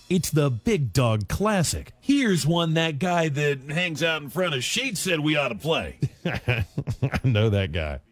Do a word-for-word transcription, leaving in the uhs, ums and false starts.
It's the Big Dog Classic. Here's one that guy that hangs out in front of Sheets said we ought to play. I know that guy.